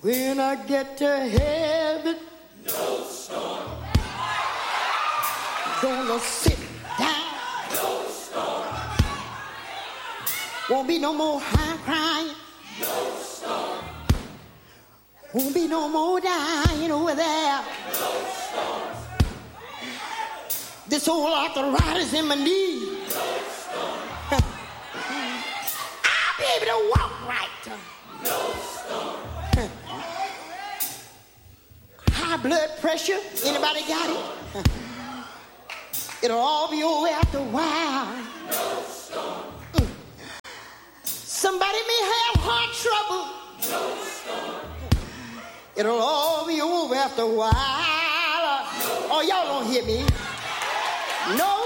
When I get to heaven, No storm. gonna sit down. No storm. Won't be no more high crying. No storm. Won't be no more dying over there. No storm. This old arthritis in my knee. No storm. I'll be able to walk right. No storm. High blood pressure. Anybody got it? It'll all be over after a while. No storm. Somebody may have heart trouble. No storm. It'll all be over after a while. Oh, y'all don't hear me. No